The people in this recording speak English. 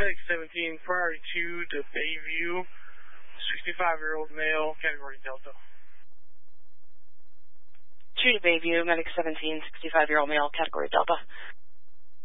Medic 17, priority 2 to Bayview, 65-year-old male, category Delta. 2 to Bayview, Medic 17, 65-year-old male, category Delta.